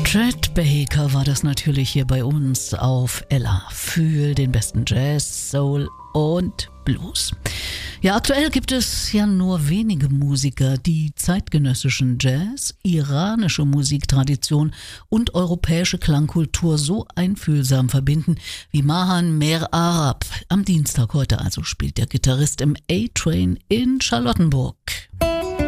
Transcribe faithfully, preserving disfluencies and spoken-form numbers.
Chet Baker war das natürlich hier bei uns auf Ella für den besten Jazz, Soul und Blues. Ja, aktuell gibt es ja nur wenige Musiker, die zeitgenössischen Jazz, iranische Musiktradition und europäische Klangkultur so einfühlsam verbinden wie Mahan Mer Arab. Am Dienstag heute also spielt der Gitarrist im A-Train in Charlottenburg.